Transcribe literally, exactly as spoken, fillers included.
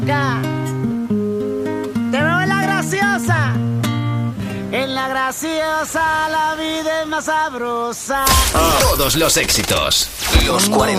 Ya. Te veo en la graciosa. En la graciosa la vida es más sabrosa. Todos los éxitos. Los cuarenta.